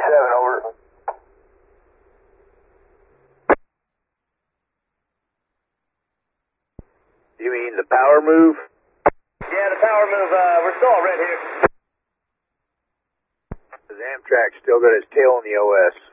over. You mean the power move? Yeah, the power move, we're still all red here. The Amtrak's still got its tail in the OS.